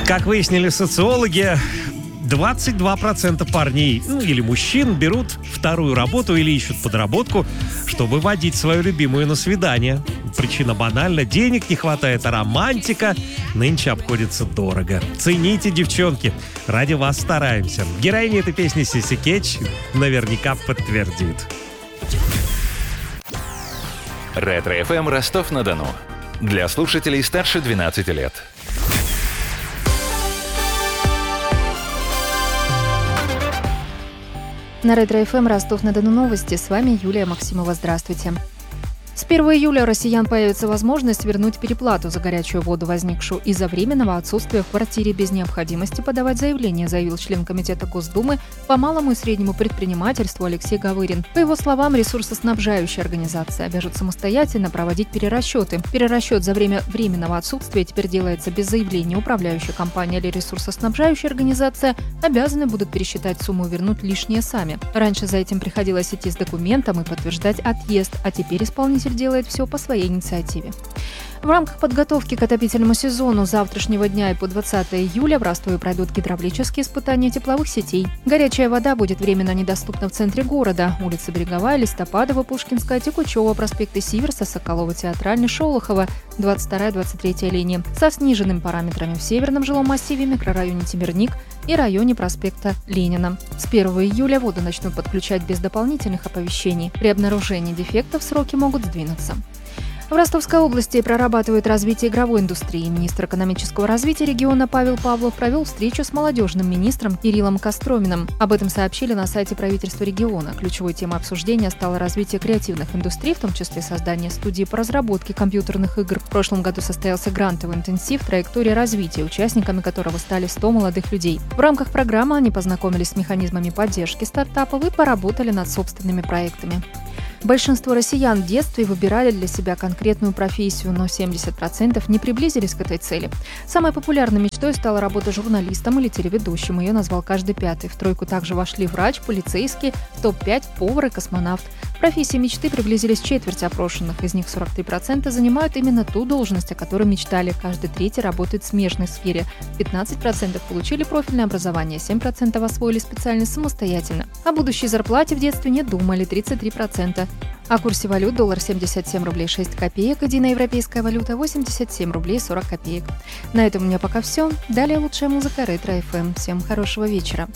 Как выяснили социологи, 22% парней, или мужчин, берут вторую работу или ищут подработку, чтобы водить свою любимую на свидание. Причина банальна: денег не хватает, а романтика нынче обходится дорого. Цените, девчонки, ради вас стараемся. Героиня этой песни Сиси Кетч наверняка подтвердит. Ретро-ФМ Ростов-на-Дону. Для слушателей старше 12 лет. На Ретро-ФМ Ростов-на-Дону новости. С вами Юлия Максимова. Здравствуйте. С 1 июля у россиян появится возможность вернуть переплату за горячую воду, возникшую из-за временного отсутствия в квартире, без необходимости подавать заявление, заявил член Комитета Госдумы по малому и среднему предпринимательству Алексей Гавырин. По его словам, ресурсоснабжающие организации обяжут самостоятельно проводить перерасчеты. Перерасчет за время временного отсутствия теперь делается без заявления. Управляющая компания или ресурсоснабжающая организация обязаны будут пересчитать сумму и вернуть лишнее сами. Раньше за этим приходилось идти с документом и подтверждать отъезд, а теперь исполнитель делает все по своей инициативе. В рамках подготовки к отопительному сезону с завтрашнего дня и по 20 июля в Ростове пройдут гидравлические испытания тепловых сетей. Горячая вода будет временно недоступна в центре города. Улицы Береговая, Листопадова, Пушкинская, Текучева, проспекты Сиверса, Соколова, Театральный, Шолохова, 22-23 линии. Со сниженными параметрами в северном жилом массиве, микрорайоне Темирник и районе проспекта Ленина. С 1 июля воду начнут подключать без дополнительных оповещений. При обнаружении дефектов сроки могут сдвинуться. В Ростовской области прорабатывают развитие игровой индустрии. Министр экономического развития региона Павел Павлов провел встречу с молодежным министром Кириллом Костроминым. Об этом сообщили на сайте правительства региона. Ключевой темой обсуждения стало развитие креативных индустрий, в том числе создание студии по разработке компьютерных игр. В прошлом году состоялся грантовый интенсив «Траектория развития», участниками которого стали 100 молодых людей. В рамках программы они познакомились с механизмами поддержки стартапов и поработали над собственными проектами. Большинство россиян в детстве выбирали для себя конкретную профессию, но 70% не приблизились к этой цели. Самой популярной мечтой стала работа журналистом или телеведущим. Ее назвал каждый пятый. В тройку также вошли врач, полицейский, в топ-5 повар и космонавт. Профессии мечты приблизились четверть опрошенных. Из них 43% занимают именно ту должность, о которой мечтали. Каждый третий работает в смежной сфере. 15% получили профильное образование, 7% освоили специальность самостоятельно. О будущей зарплате в детстве не думали, 33%. О курсе валют: доллар 77 рублей 6 копеек, единоевропейская валюта 87 рублей 40 копеек. На этом у меня пока все. Далее лучшая музыка Ретро-ФМ. Всем хорошего вечера.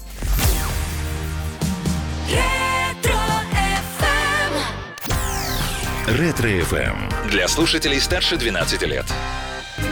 Ретро-ФМ. Для слушателей старше 12 лет.